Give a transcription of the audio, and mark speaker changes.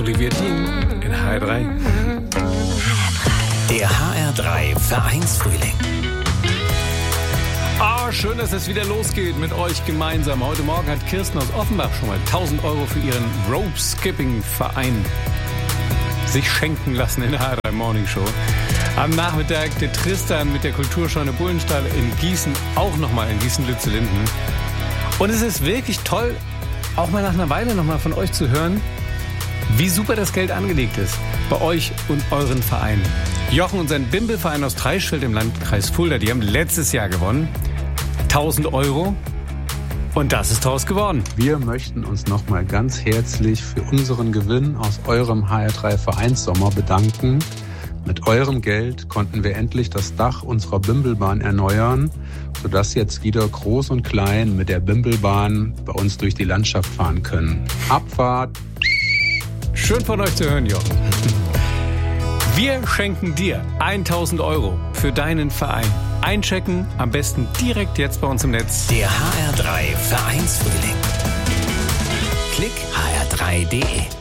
Speaker 1: Olivier Dien in HR3.
Speaker 2: Der HR3 Vereinsfrühling.
Speaker 1: Schön, dass es wieder losgeht mit euch gemeinsam. Heute Morgen hat Kirsten aus Offenbach schon mal 1.000 Euro für ihren Rope-Skipping-Verein sich schenken lassen in der HR3 Morning Show. Am Nachmittag der Tristan mit der Kulturscheune Bullenstall in Gießen, auch nochmal in Gießen-Lützellinden. Und es ist wirklich toll, auch mal nach einer Weile nochmal von euch zu hören, wie super das Geld angelegt ist bei euch und euren Vereinen. Jochen und sein Bimbelverein aus Treichfeld im Landkreis Fulda, die haben letztes Jahr gewonnen. 1.000 Euro. Und das ist draus geworden.
Speaker 3: Wir möchten uns nochmal ganz herzlich für unseren Gewinn aus eurem HR3 Vereinssommer bedanken. Mit eurem Geld konnten wir endlich das Dach unserer Bimbelbahn erneuern, sodass jetzt wieder Groß und Klein mit der Bimbelbahn bei uns durch die Landschaft fahren können. Abfahrt!
Speaker 1: Schön von euch zu hören, Jochen. Wir schenken dir 1.000 Euro für deinen Verein. Einchecken, am besten direkt jetzt bei uns im Netz.
Speaker 2: Der HR3 Vereinsfrühling. Klick hr3.de